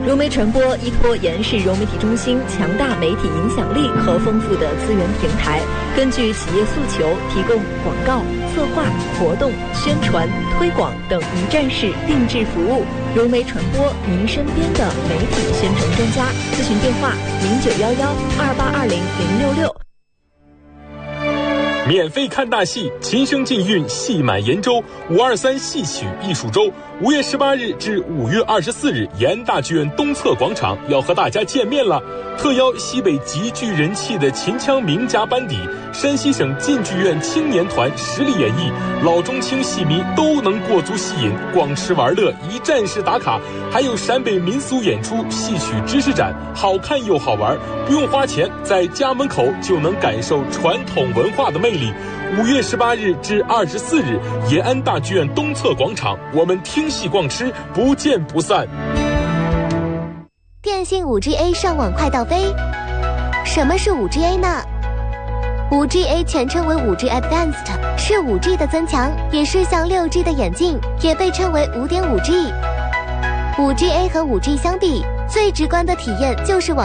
融媒传播依托延世融媒体中心强大媒体影响力和丰富的资源平台，根据企业诉求提供广告、策划、活动、宣传、推广等一站式定制服务。融媒传播，您身边的媒体宣传专家。咨询电话：091128200066。 免费看大戏，琴声尽韵，戏满延州523戏曲艺术周，5月18日至5月24日，延安大剧院东侧广场要和大家见面了。特邀西北极具人气的秦腔名家班底，山西省晋剧院青年团实力演绎，老中青戏迷都能过足戏瘾，逛吃玩乐，一站式打卡。还有陕北民俗演出、戏曲知识展，好看又好玩，不用花钱，在家门口就能感受传统文化的魅力。5月18日至24日，延安大剧院东侧广场，我们听戏逛吃，不见不散。 电信 5G-A 上网快到飞。什么是 5G-A 呢？ 5G-A 全称为 5G Advanced， 是 5G 的增强，也是向 6G 的演进，也被称为 5.5G。 5G-A 和 5G 相比，最直观的体验就是网